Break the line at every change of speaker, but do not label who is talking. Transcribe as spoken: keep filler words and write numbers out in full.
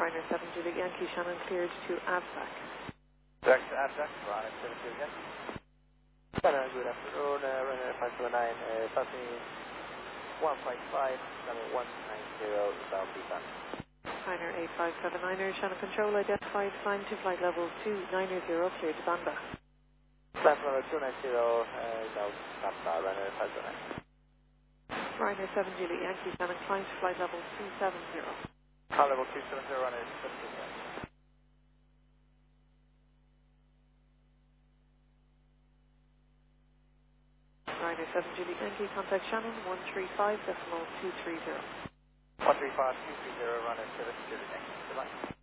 Ryanair seven Juliet Yankee, Shannon cleared to ABSAC.
Direct to ABSAC, Ryanair seven Juliet. Hello, good afternoon, uh, Ryanair five seven nine, uh, passing one five five, runway one nine zero, South Busan.
Ryanair eight five seven niner, Shannon control identified, climb to flight level two nine zero, cleared to Banda.
Flight level two nine zero, uh, South Banda, Ryanair five seven nine.
Ryanair seven Juliet Yankee, Shannon climb to flight level two seven zero.
Climb level two seven zero, Ryanair seven Juliet.
Ryanair seven Juliet Yankee, contact Shannon one three five decimal two three zero.
one three five two three zero, Ryanair seven Juliet Yankee. Goodbye.